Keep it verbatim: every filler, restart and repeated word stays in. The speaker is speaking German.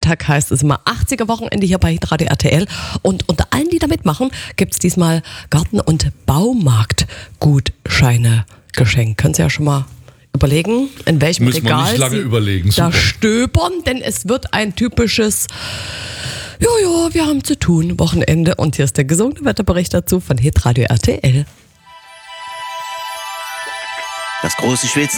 Freitag heißt es immer achtziger-Wochenende hier bei Hitradio R T L. Und unter allen, die da mitmachen, gibt es diesmal Garten- und Baumarktgutscheine geschenkt. Können Sie ja schon mal überlegen, in welchem Müssen wir Regal nicht lange Sie überlegen. da Super. stöbern, denn es wird ein typisches Jojo, wir haben zu tun, Wochenende. Und hier ist der gesungene Wetterbericht dazu von Hitradio R T L. Das große Schwitzen